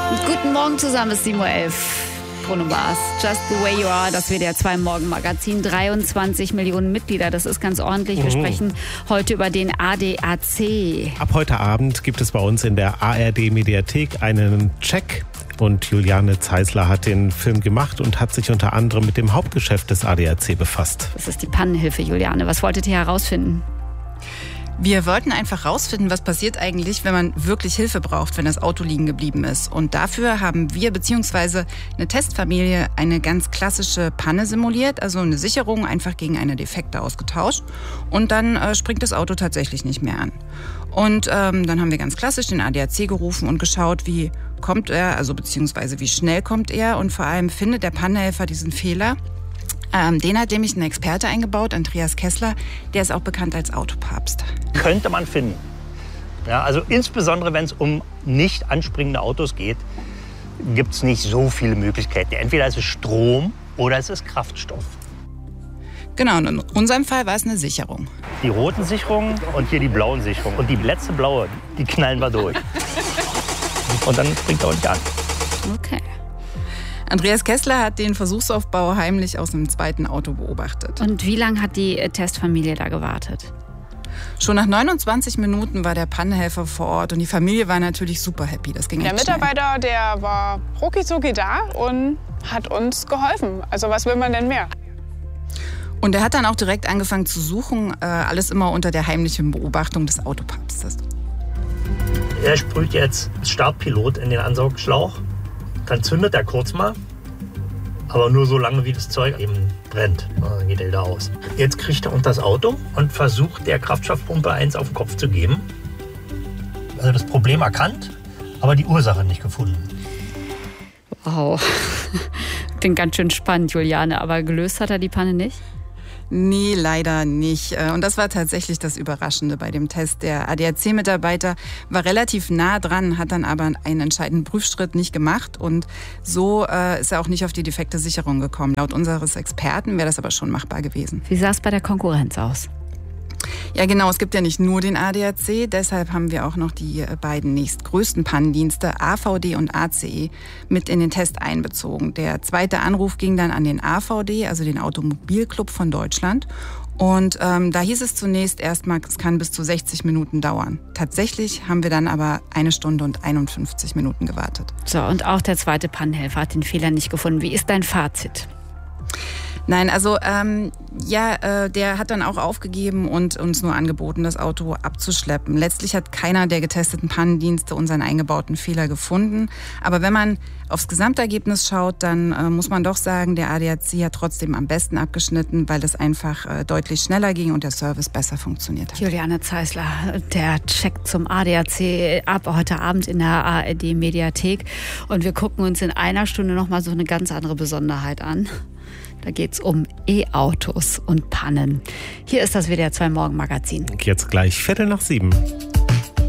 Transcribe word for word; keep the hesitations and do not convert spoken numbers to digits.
Guten Morgen zusammen, es ist sieben Uhr elf. Bruno Mars, Just the Way You Are, das W D R zwei Morgenmagazin. dreiundzwanzig Millionen Mitglieder, das ist ganz ordentlich. Wir mhm. sprechen heute über den A D A C. Ab heute Abend gibt es bei uns in der A R D-Mediathek einen Check. Und Juliane Zeisler hat den Film gemacht und hat sich unter anderem mit dem Hauptgeschäft des A D A C befasst. Das ist die Pannenhilfe, Juliane. Was wolltet ihr herausfinden? Wir wollten einfach rausfinden, was passiert eigentlich, wenn man wirklich Hilfe braucht, wenn das Auto liegen geblieben ist. Und dafür haben wir bzw. eine Testfamilie eine ganz klassische Panne simuliert, also eine Sicherung einfach gegen eine defekte ausgetauscht. Und dann äh, springt das Auto tatsächlich nicht mehr an. Und ähm, dann haben wir ganz klassisch den A D A C gerufen und geschaut, wie kommt er, also beziehungsweise wie schnell kommt er und vor allem findet der Pannenhelfer diesen Fehler. Ähm, den hat nämlich ein Experte eingebaut, Andreas Kessler, der ist auch bekannt als Autopapst. Könnte man finden. Ja, also insbesondere, wenn es um nicht anspringende Autos geht, gibt es nicht so viele Möglichkeiten. Entweder es ist Strom oder es ist Kraftstoff. Genau, und in unserem Fall war es eine Sicherung. Die roten Sicherungen und hier die blauen Sicherungen. Und die letzte blaue, die knallen wir durch. Und dann springt er auch nicht an. Okay. Andreas Kessler hat den Versuchsaufbau heimlich aus einem zweiten Auto beobachtet. Und wie lange hat die Testfamilie da gewartet? Schon nach neunundzwanzig Minuten war der Pannenhelfer vor Ort und die Familie war natürlich super happy. Das ging Der echt Mitarbeiter, schnell. der war rucki-zucki da und hat uns geholfen. Also was will man denn mehr? Und er hat dann auch direkt angefangen zu suchen, äh, alles immer unter der heimlichen Beobachtung des Autopapstes. Er sprüht jetzt als Startpilot in den Ansaugschlauch. Dann zündet er kurz mal, aber nur so lange, wie das Zeug eben brennt. Dann geht er wieder aus. Jetzt kriegt er unter das Auto und versucht, der Kraftstoffpumpe eins auf den Kopf zu geben. Also das Problem erkannt, aber die Ursache nicht gefunden. Wow, klingt ganz schön spannend, Juliane. Aber gelöst hat er die Panne nicht? Nee, leider nicht. Und das war tatsächlich das Überraschende bei dem Test. Der A D A C-Mitarbeiter war relativ nah dran, hat dann aber einen entscheidenden Prüfschritt nicht gemacht. Und so äh, ist er auch nicht auf die defekte Sicherung gekommen. Laut unseres Experten wäre das aber schon machbar gewesen. Wie sah es bei der Konkurrenz aus? Ja genau, es gibt ja nicht nur den A D A C, deshalb haben wir auch noch die beiden nächstgrößten Pannendienste A V D und A C E mit in den Test einbezogen. Der zweite Anruf ging dann an den A V D, also den Automobilclub von Deutschland. Und ähm, da hieß es zunächst erstmal, es kann bis zu sechzig Minuten dauern. Tatsächlich haben wir dann aber eine Stunde und einundfünfzig Minuten gewartet. So, und auch der zweite Pannenhelfer hat den Fehler nicht gefunden. Wie ist dein Fazit? Nein, also ähm, ja, äh, der hat dann auch aufgegeben und uns nur angeboten, das Auto abzuschleppen. Letztlich hat keiner der getesteten Pannendienste unseren eingebauten Fehler gefunden. Aber wenn man aufs Gesamtergebnis schaut, dann äh, muss man doch sagen, der A D A C hat trotzdem am besten abgeschnitten, weil es einfach äh, deutlich schneller ging und der Service besser funktioniert hat. Juliane Zeisler, der Check zum A D A C ab heute Abend in der A R D-Mediathek. Und wir gucken uns in einer Stunde nochmal so eine ganz andere Besonderheit an. Da geht es um E-Autos und Pannen. Hier ist das W D R zwei Morgenmagazin. Jetzt gleich Viertel nach sieben.